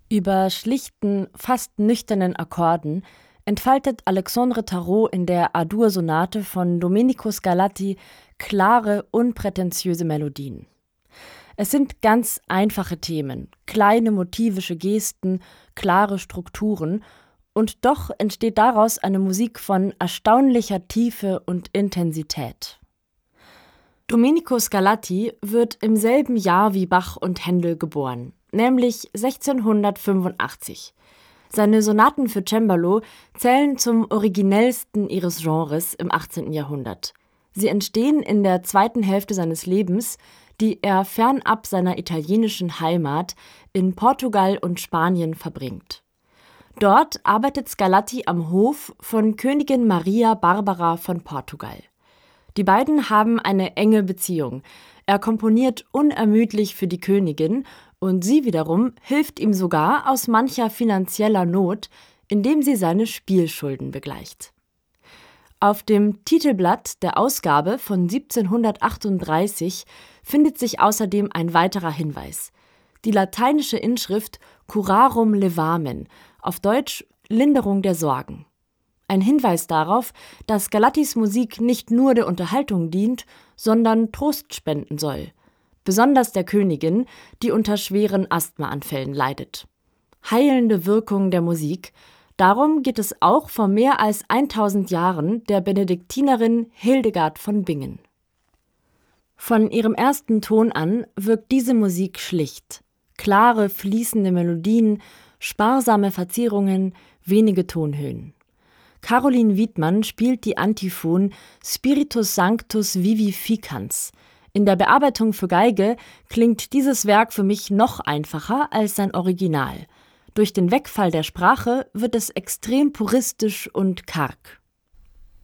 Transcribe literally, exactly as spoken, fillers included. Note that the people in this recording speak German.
Über schlichten, fast nüchternen Akkorden entfaltet Alexandre Tarot in der A-Dur-Sonate von Domenico Scarlatti klare, unprätentiöse Melodien. Es sind ganz einfache Themen, kleine motivische Gesten, klare Strukturen, und doch entsteht daraus eine Musik von erstaunlicher Tiefe und Intensität. Domenico Scarlatti wird im selben Jahr wie Bach und Händel geboren, nämlich sechzehnhundertfünfundachtzig. Seine Sonaten für Cembalo zählen zum originellsten ihres Genres im achtzehnten Jahrhundert. Sie entstehen in der zweiten Hälfte seines Lebens, die er fernab seiner italienischen Heimat in Portugal und Spanien verbringt. Dort arbeitet Scarlatti am Hof von Königin Maria Barbara von Portugal. Die beiden haben eine enge Beziehung. Er komponiert unermüdlich für die Königin und sie wiederum hilft ihm sogar aus mancher finanzieller Not, indem sie seine Spielschulden begleicht. Auf dem Titelblatt der Ausgabe von siebzehnhundertachtunddreißig findet sich außerdem ein weiterer Hinweis: die lateinische Inschrift Curarum levamen, auf Deutsch Linderung der Sorgen. Ein Hinweis darauf, dass Scarlattis Musik nicht nur der Unterhaltung dient, sondern Trost spenden soll. Besonders der Königin, die unter schweren Asthmaanfällen leidet. Heilende Wirkung der Musik, darum geht es auch vor mehr als tausend Jahren der Benediktinerin Hildegard von Bingen. Von ihrem ersten Ton an wirkt diese Musik schlicht. Klare, fließende Melodien, sparsame Verzierungen, wenige Tonhöhen. Caroline Wiedmann spielt die Antiphon Spiritus Sanctus Vivificans. In der Bearbeitung für Geige klingt dieses Werk für mich noch einfacher als sein Original. Durch den Wegfall der Sprache wird es extrem puristisch und karg.